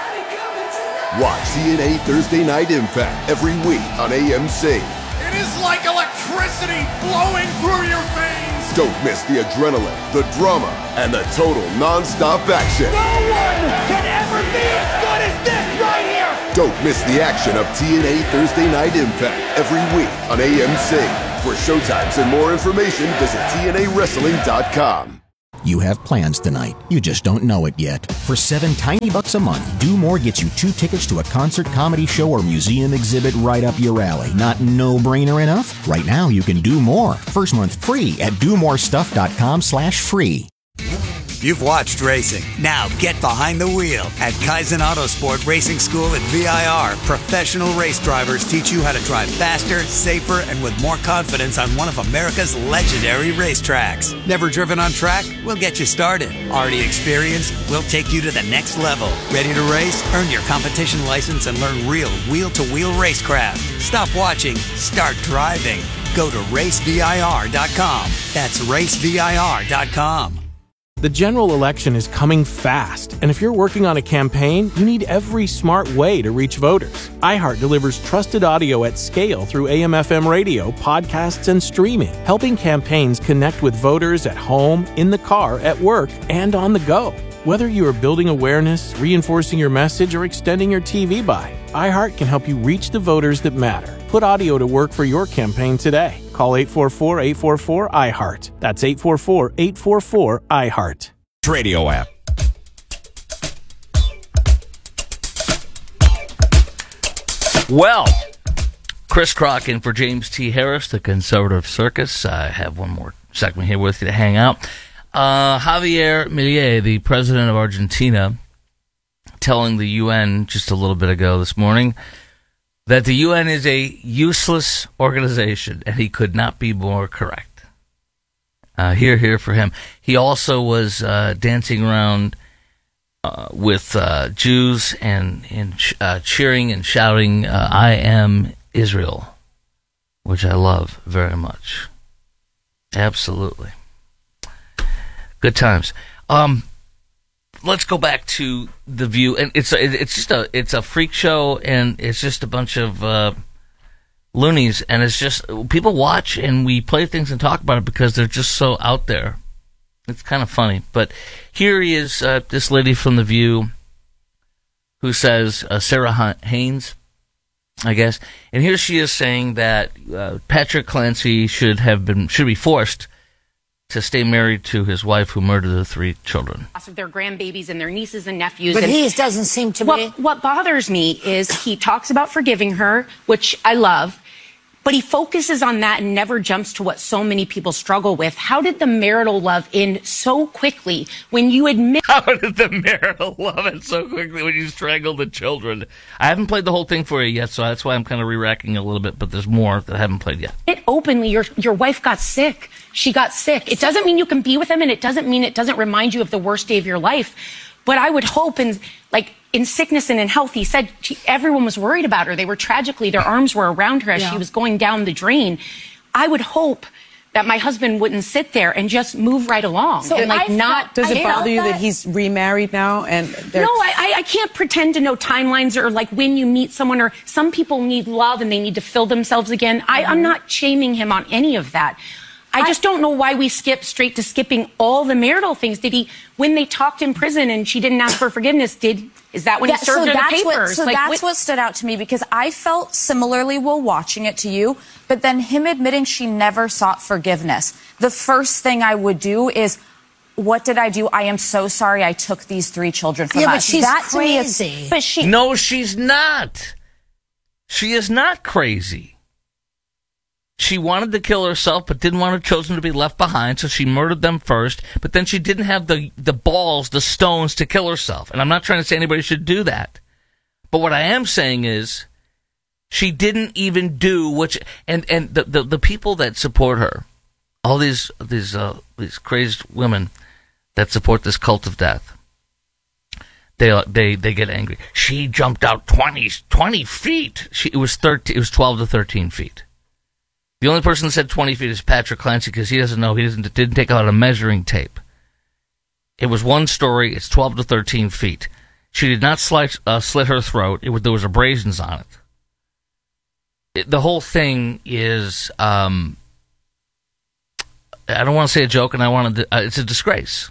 S4: Watch T N A Thursday Night Impact every week on A M C.
S5: It is like electricity flowing through your veins.
S4: Don't miss the adrenaline, the drama, and the total non-stop action.
S5: No one can ever be as good as this right here.
S4: Don't miss the action of T N A Thursday Night Impact every week on A M C. For showtimes and more information, visit T N A wrestling dot com.
S2: You have plans tonight. You just don't know it yet. For seven tiny bucks a month, Do More gets you two tickets to a concert, comedy show, or museum exhibit right up your alley. Not no-brainer enough? Right now, you can do more. First month free at do more stuff dot com slash free.
S6: You've watched racing. Now get behind the wheel. At Kaizen Autosport Racing School at V I R, professional race drivers teach you how to drive faster, safer, and with more confidence on one of America's legendary racetracks. Never driven on track? We'll get you started. Already experienced? We'll take you to the next level. Ready to race? Earn your competition license and learn real wheel-to-wheel racecraft. Stop watching. Start driving. Go to race V I R dot com. That's race V I R dot com.
S7: The general election is coming fast, and if you're working on a campaign, you need every smart way to reach voters. iHeart delivers trusted audio at scale through A M F M radio, podcasts, and streaming, helping campaigns connect with voters at home, in the car, at work, and on the go. Whether you are building awareness, reinforcing your message, or extending your T V buy, iHeart can help you reach the voters that matter. Put audio to work for your campaign today. Call eight four four, eight four four, I heart. That's eight four four, eight four four, I heart.
S8: Radio app.
S17: Well, Chris Crock in for James T. Harris, the Conservative Circus. I have one more segment here with you to hang out. Uh, Javier Milei, the president of Argentina, telling the U N just a little bit ago this morning that the U N is a useless organization, and he could not be more correct. Uh, hear, hear for him. He also was uh, dancing around uh, with uh, Jews and, and uh, cheering and shouting, uh, I am Israel, which I love very much. Absolutely. Good times. Um, let's go back to The View, and it's a, it's just a it's a freak show, and it's just a bunch of uh, loonies, and it's just people watch, and we play things and talk about it because they're just so out there. It's kind of funny, but here he is, uh, this lady from The View, who says uh, Sarah Haynes, I guess, and here she is saying that uh, Patrick Clancy should have been should be forced to stay married to his wife who murdered the three children.
S16: Of their grandbabies and their nieces and nephews.
S13: But
S16: and
S13: he doesn't seem to
S16: what,
S13: be.
S16: What bothers me is he talks about forgiving her, which I love, but he focuses on that and never jumps to what so many people struggle with. How did the marital love end so quickly when you admit...
S17: How did the marital love end so quickly when you strangled the children? I haven't played the whole thing for you yet, so that's why I'm kind of re-racking a little bit, but there's more that I haven't played yet.
S16: It openly, your your wife got sick. She got sick. It doesn't mean you can be with him, and it doesn't mean it doesn't remind you of the worst day of your life. But I would hope, in like in sickness and in health, he said she, everyone was worried about her. They were tragically, their arms were around her as
S13: yeah.
S16: she was going down the drain. I would hope that my husband wouldn't sit there and just move right along.
S12: So
S16: and like
S12: I
S16: not.
S12: Does it
S16: I
S12: bother you
S16: that,
S12: that he's remarried now? And
S16: no, I, I can't pretend to know timelines or like when you meet someone, or some people need love and they need to fill themselves again. Mm-hmm. I, I'm not shaming him on any of that. I just don't know why we skip straight to skipping all the marital things. Did he, when they talked in prison and she didn't ask for forgiveness, did, is that when
S9: yeah,
S16: he served
S9: so
S16: her the
S9: that's
S16: papers?
S9: What, so
S16: like,
S9: that's
S16: what,
S9: what stood out to me, because I felt similarly while watching it to you, but then him admitting she never sought forgiveness. The first thing I would do is, what did I do? I am so sorry I took these three children from
S13: yeah,
S9: us.
S13: but she's
S9: that
S13: crazy.
S9: To me is, but she,
S17: no, she's not. She is not crazy. She wanted to kill herself, but didn't want her children to be left behind, so she murdered them first. But then she didn't have the, the balls, the stones to kill herself. And I'm not trying to say anybody should do that. But what I am saying is, she didn't even do what she, and, and the, the, the people that support her, all these, these, uh, these crazed women that support this cult of death, they, they, they get angry. She jumped out twenty, twenty feet. She, it was thirteen, it was twelve to thirteen feet. The only person that said twenty feet is Patrick Clancy, because he doesn't know, he doesn't, didn't take out a measuring tape. It was one story, it's twelve to thirteen feet. She did not slice, uh, slit her throat, it was, there was abrasions on it. it. The whole thing is, um, I don't want to say a joke, and I want to, uh, it's a disgrace.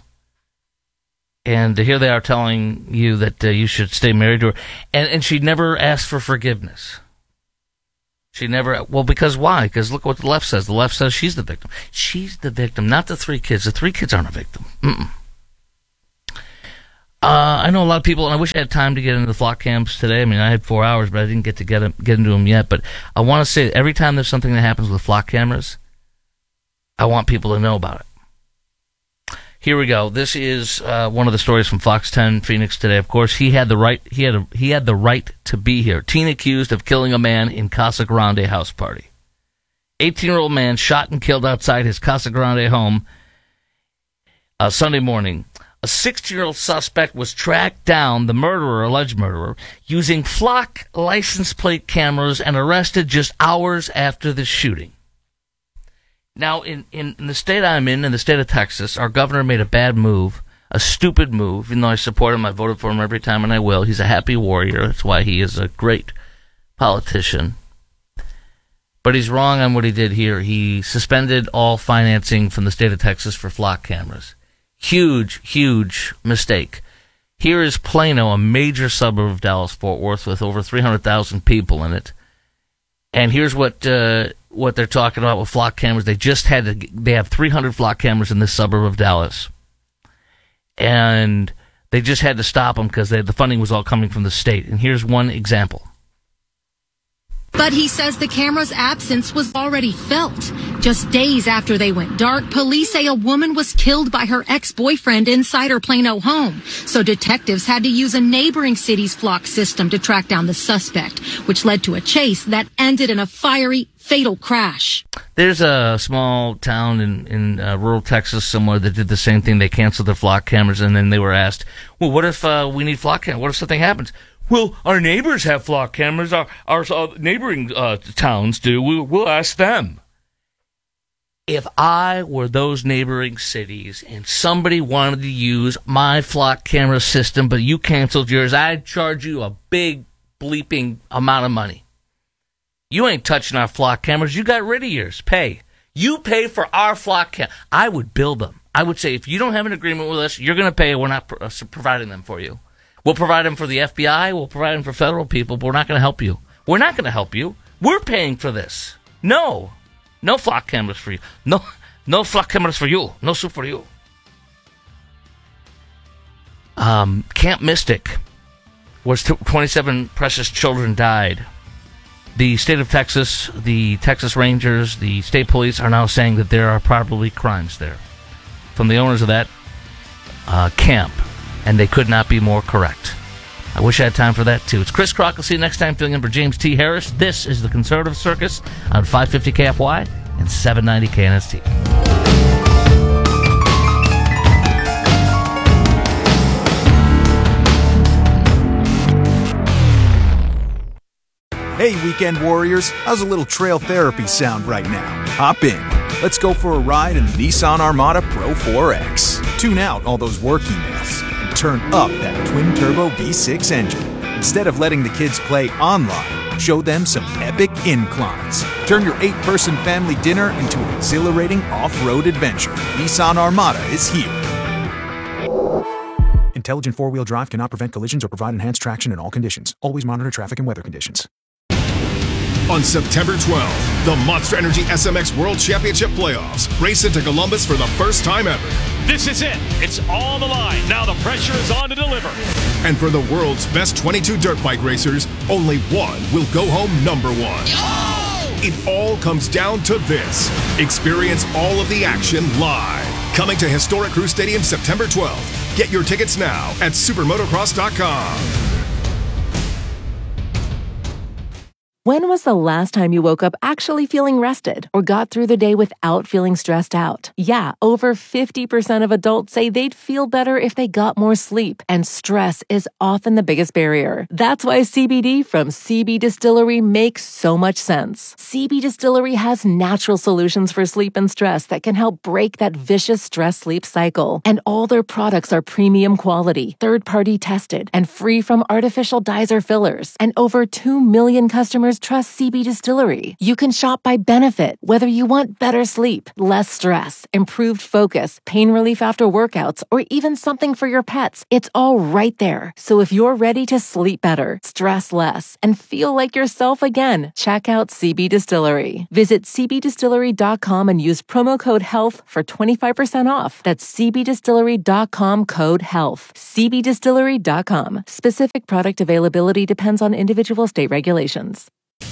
S17: And here they are telling you that uh, you should stay married to her, and, and she never asked for forgiveness. She never, well, because why? Because look what the left says. The left says she's the victim. She's the victim, not the three kids. The three kids aren't a victim. Mm-mm. Uh, I know a lot of people, and I wish I had time to get into the flock cams today. I mean, I had four hours, but I didn't get to get, them, get into them yet. But I want to say that every time there's something that happens with flock cameras, I want people to know about it. Here we go. This is uh, one of the stories from Fox ten Phoenix today. Of course, he had the right. He had a, he had the right to be here. Teen accused of killing a man in Casa Grande house party. eighteen-year-old man shot and killed outside his Casa Grande home uh, Sunday morning. A sixteen-year-old suspect was tracked down, the murderer, alleged murderer, using flock license plate cameras and arrested just hours after the shooting. Now, in, in, in the state I'm in, in the state of Texas, our governor made a bad move, a stupid move, even though I support him, I voted for him every time, and I will. He's a happy warrior. That's why he is a great politician. But he's wrong on what he did here. He suspended all financing from the state of Texas for flock cameras. Huge, huge mistake. Here is Plano, a major suburb of Dallas-Fort Worth with over three hundred thousand people in it. And here's what uh, what they're talking about with flock cameras. They just had to, they have three hundred flock cameras in this suburb of Dallas. And they just had to stop them because the funding was all coming from the state. And here's one example.
S3: But he says the camera's absence was already felt. Just days after they went dark, police say a woman was killed by her ex-boyfriend inside her Plano home. So detectives had to use a neighboring city's flock system to track down the suspect, which led to a chase that ended in a fiery, fatal crash.
S17: There's a small town in, in uh, rural Texas somewhere that did the same thing. They canceled their flock cameras, and then they were asked, well, what if uh, we need flock cameras? What if something happens? Well, our neighbors have flock cameras. Our, our uh, neighboring uh, towns do. We'll, we'll ask them. If I were those neighboring cities and somebody wanted to use my flock camera system, but you canceled yours, I'd charge you a big bleeping amount of money. You ain't touching our flock cameras. You got rid of yours. Pay. You pay for our flock cam. I would bill them. I would say, if you don't have an agreement with us, you're going to pay. We're not pro- uh, providing them for you. We'll provide them for the F B I. We'll provide them for federal people, but we're not going to help you. We're not going to help you. We're paying for this. No. No flock cameras for you. No no flock cameras for you. No soup for you. Um, Camp Mystic, where twenty-seven precious children died. The state of Texas, the Texas Rangers, the state police are now saying that there are probably crimes there from the owners of that uh, camp. And they could not be more correct. I wish I had time for that, too. It's Chris Crock. I'll see you next time, filling in for James T. Harris. This is the Conservative Circus on five fifty K F Y and seven ninety K N S T.
S8: Hey, weekend warriors. How's a little trail therapy sound right now? Hop in. Let's go for a ride in the Nissan Armada Pro four X. Tune out all those work emails. Turn up that twin-turbo V six engine. Instead of letting the kids play online, show them some epic inclines. Turn your eight-person family dinner into an exhilarating off-road adventure. Nissan Armada is here. Intelligent four-wheel drive cannot prevent collisions or provide enhanced traction in all conditions. Always monitor traffic and weather conditions.
S19: On September twelfth, the Monster Energy S M X World Championship Playoffs race into Columbus for the first time ever.
S5: This is it. It's all the line. Now the pressure is on to deliver.
S19: And for the world's best twenty-two dirt bike racers, only one will go home number one. Oh! It all comes down to this. Experience all of the action live. Coming to Historic Crew Stadium September twelfth. Get your tickets now at supermotocross dot com.
S21: When was the last time you woke up actually feeling rested or got through the day without feeling stressed out? Yeah, over fifty percent of adults say they'd feel better if they got more sleep, and stress is often the biggest barrier. That's why C B D from C B Distillery makes so much sense. C B Distillery has natural solutions for sleep and stress that can help break that vicious stress-sleep cycle. And all their products are premium quality, third-party tested, and free from artificial dyes or fillers. And over two million customers customers trust C B Distillery. You can shop by benefit, whether you want better sleep, less stress, improved focus, pain relief after workouts, or even something for your pets. It's all right there. So if you're ready to sleep better, stress less, and feel like yourself again, check out C B Distillery. Visit c b distillery dot com and use promo code HEALTH for twenty-five percent off. That's c b distillery dot com code HEALTH. c b distillery dot com. Specific product availability depends on individual state regulations.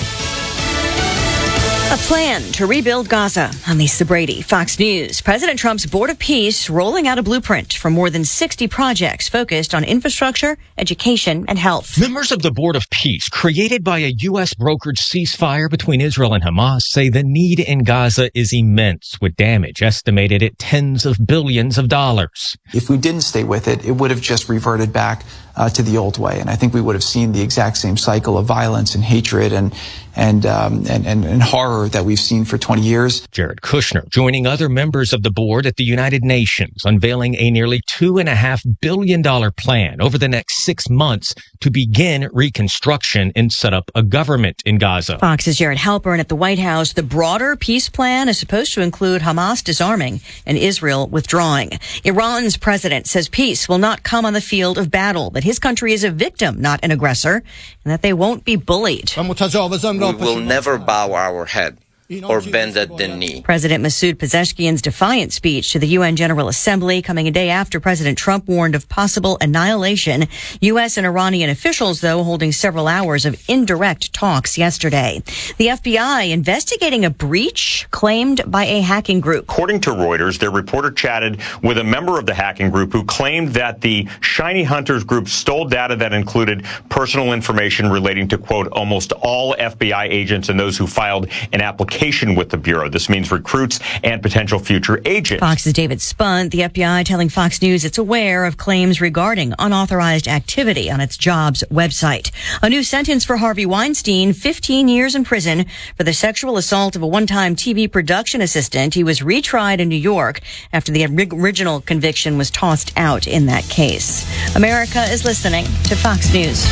S1: A plan to rebuild Gaza. I'm Lisa Brady, Fox News. President Trump's Board of Peace rolling out a blueprint for more than sixty projects focused on infrastructure, education, and health.
S10: Members of the Board of Peace, created by a U S brokered ceasefire between Israel and Hamas, say the need in Gaza is immense, with damage estimated at tens of billions of dollars.
S11: If we didn't stay with it, it would have just reverted back uh, to the old way. And I think we would have seen the exact same cycle of violence and hatred and and um, and, and, and horror that we've seen for twenty years.
S10: Jared Kushner joining other members of the board at the United Nations, unveiling a nearly two and a half billion dollar plan over the next six months to begin reconstruction and set up a government in Gaza.
S1: Fox's Jared Halpern at the White House. The broader peace plan is supposed to include Hamas disarming and Israel withdrawing. Iran's president says peace will not come on the field of battle, that his country is a victim, not an aggressor, and that they won't be bullied.
S14: We will never bow our head or bend at the knee.
S1: President Masoud Pezeshkian's defiant speech to the U N General Assembly coming a day after President Trump warned of possible annihilation. U S and Iranian officials, though, holding several hours of indirect talks yesterday. The F B I investigating a breach claimed by a hacking group.
S15: According to Reuters, their reporter chatted with a member of the hacking group who claimed that the Shiny Hunters group stole data that included personal information relating to, quote, almost all F B I agents and those who filed an application with the Bureau. This means recruits and potential future agents.
S1: Fox's David Spunt, the F B I telling Fox News it's aware of claims regarding unauthorized activity on its jobs website. A new sentence for Harvey Weinstein, fifteen years in prison for the sexual assault of a one-time T V production assistant. He was retried in New York after the original conviction was tossed out in that case. America is listening to Fox News.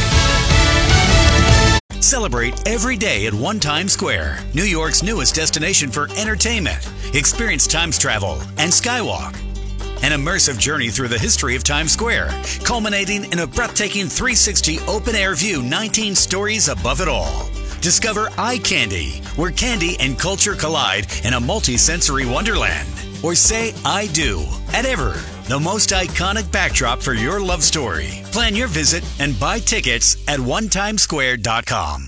S24: Celebrate every day at One Times Square, New York's newest destination for entertainment. Experience Times travel and Skywalk. An immersive journey through the history of Times Square, culminating in a breathtaking three sixty open-air view, nineteen stories above it all. Discover Eye Candy, where candy and culture collide in a multi-sensory wonderland. Or say I do at Ever, the most iconic backdrop for your love story. Plan your visit and buy tickets at one times square dot com.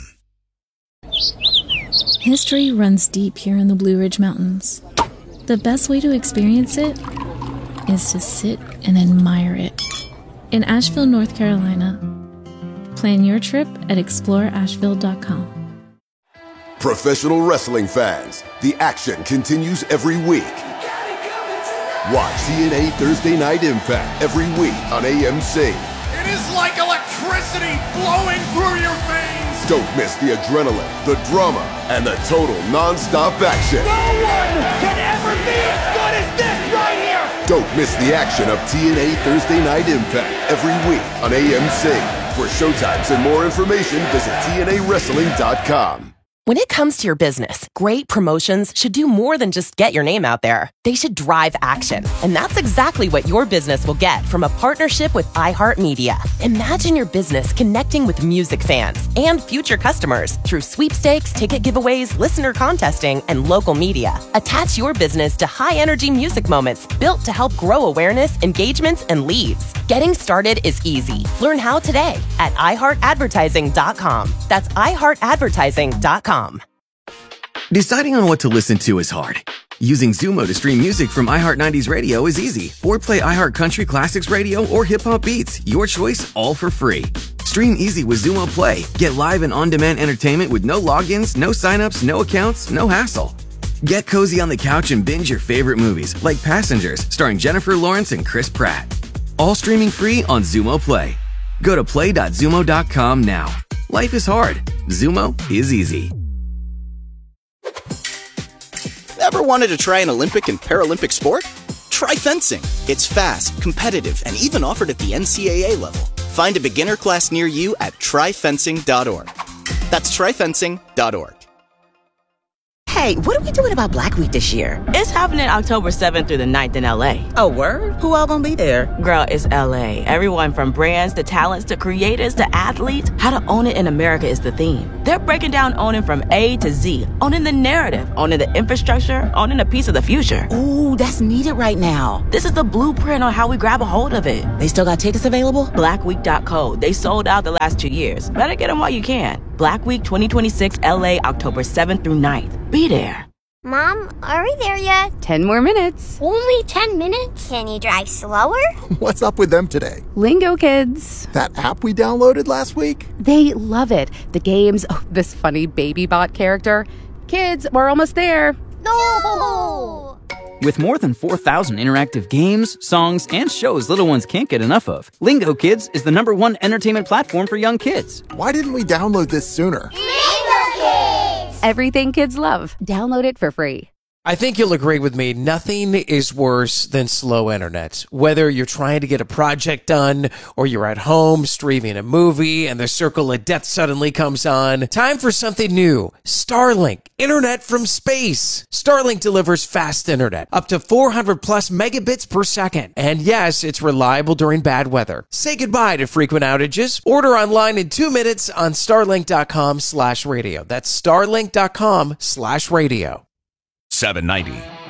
S25: History runs deep here in the Blue Ridge Mountains. The best way to experience it is to sit and admire it. In Asheville, North Carolina. Plan your trip at explore asheville dot com.
S4: Professional wrestling fans, the action continues every week. Watch T N A Thursday Night Impact every week on A M C.
S5: It is like electricity flowing through your veins.
S4: Don't miss the adrenaline, the drama, and the total non-stop action.
S5: No one can ever be as good as this right here.
S4: Don't miss the action of T N A Thursday Night Impact every week on A M C. For showtimes and more information, visit T N A wrestling dot com.
S28: When it comes to your business, great promotions should do more than just get your name out there. They should drive action. And that's exactly what your business will get from a partnership with iHeartMedia. Imagine your business connecting with music fans and future customers through sweepstakes, ticket giveaways, listener contesting, and local media. Attach your business to high-energy music moments built to help grow awareness, engagements, and leads. Getting started is easy. Learn how today at i heart advertising dot com. That's i heart advertising dot com.
S29: Deciding on what to listen to is hard. Using Zumo to stream music from iHeart nineties Radio is easy. Or play iHeart Country Classics Radio or Hip Hop Beats. Your choice, all for free. Stream easy with Zumo Play. Get live and on-demand entertainment with no logins, no signups, no accounts, no hassle. Get cozy on the couch and binge your favorite movies, like Passengers, starring Jennifer Lawrence and Chris Pratt. All streaming free on Zumo Play. Go to play dot zumo dot com now. Life is hard. Zumo is easy.
S30: Ever wanted to try an Olympic and Paralympic sport? Try fencing. It's fast, competitive, and even offered at the N C double A level. Find a beginner class near you at try fencing dot org. That's try fencing dot org.
S2: Hey, what are we doing about Black Week this year? It's happening October seventh through the ninth in L A. Oh, word? Who all gonna be there? Girl, it's L A. Everyone from brands to talents to creators to athletes. How to own it in America is the theme. They're breaking down owning from A to Z. Owning the narrative, owning the infrastructure, owning a piece of the future. Ooh, that's needed right now. This is the blueprint on how we grab a hold of it. They still got tickets available? black week dot co. They sold out the last two years. Better get them while you can. Black Week twenty twenty-six L A, October seventh through ninth. Be there.
S6: Mom, are we there yet?
S7: Ten more minutes.
S6: Only ten minutes? Can you drive slower?
S12: What's up with them today?
S7: Lingo Kids.
S12: That app we downloaded last week?
S7: They love it. The games, oh, this funny baby bot character. Kids, we're almost there.
S6: No!
S18: With more than four thousand interactive games, songs, and shows little ones can't get enough of, Lingo Kids is the number one entertainment platform for young kids.
S12: Why didn't we download this sooner?
S6: Lingo Kids!
S7: Everything kids love. Download it for free.
S20: I think you'll agree with me. Nothing is worse than slow internet. Whether you're trying to get a project done or you're at home streaming a movie and the circle of death suddenly comes on. Time for something new. Starlink. Internet from space. Starlink delivers fast internet. Up to four hundred plus megabits per second. And yes, it's reliable during bad weather. Say goodbye to frequent outages. Order online in two minutes on starlink.com slash radio. That's starlink.com slash radio.
S19: seven ninety